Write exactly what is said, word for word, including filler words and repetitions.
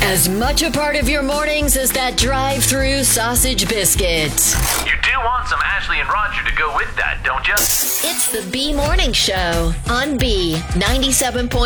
As much a part of your mornings as that drive-through sausage biscuit. You do want some Ashley and Roger to go with that, don't you? It's the B Morning Show on B ninety-seven point